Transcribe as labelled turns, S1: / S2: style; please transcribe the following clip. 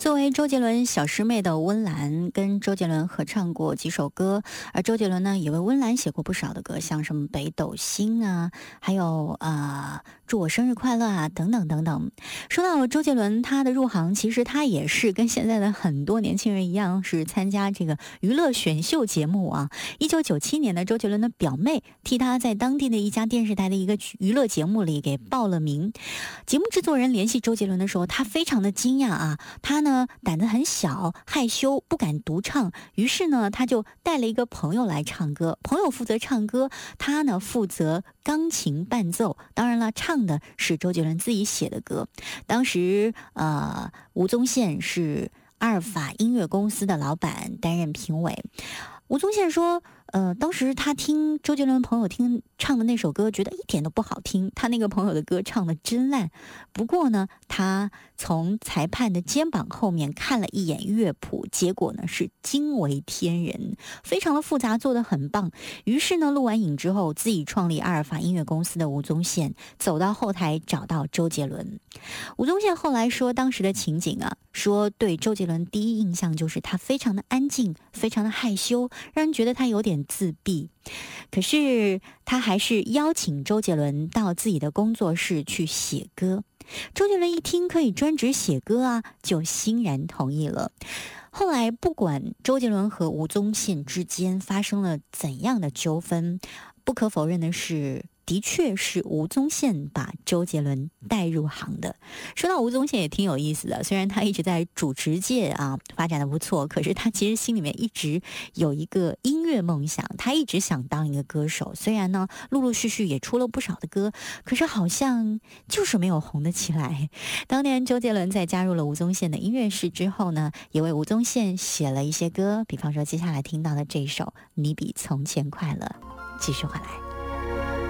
S1: 作为周杰伦小师妹的温岚，跟周杰伦合唱过几首歌，而周杰伦呢也为温岚写过不少的歌，像什么北斗星啊，还有祝我生日快乐啊，等等等等。说到周杰伦，他的入行其实他也是跟现在的很多年轻人一样，是参加这个娱乐选秀节目啊。1997年的周杰伦的表妹替他在当地的一家电视台的一个娱乐节目里给报了名。节目制作人联系周杰伦的时候，他非常的惊讶啊，他呢胆子很小，害羞，不敢独唱，于是呢他就带了一个朋友来唱歌，朋友负责唱歌，他呢负责钢琴伴奏，当然了，唱的是周杰伦自己写的歌。当时吴宗宪是阿尔法音乐公司的老板，担任评委。吴宗宪说当时他听周杰伦朋友唱的那首歌，觉得一点都不好听，他那个朋友的歌唱的真烂。不过呢，他从裁判的肩膀后面看了一眼乐谱，结果呢是惊为天人，非常的复杂，做得很棒。于是呢，录完影之后，自己创立阿尔法音乐公司的吴宗宪走到后台找到周杰伦。吴宗宪后来说当时的情景啊，说对周杰伦第一印象就是他非常的安静，非常的害羞，让人觉得他有点自闭。可是他还是邀请周杰伦到自己的工作室去写歌。周杰伦一听可以专职写歌啊，就欣然同意了。后来不管周杰伦和吴宗宪之间发生了怎样的纠纷，不可否认的是，的确是吴宗宪把周杰伦带入行的。说到吴宗宪也挺有意思的，虽然他一直在主持界发展的不错，可是他其实心里面一直有一个音乐梦想，他一直想当一个歌手。虽然呢陆陆续续也出了不少的歌，可是好像就是没有红得起来。当年周杰伦在加入了吴宗宪的音乐室之后呢，也为吴宗宪写了一些歌，比方说接下来听到的这首《你比从前快乐》。继续回来。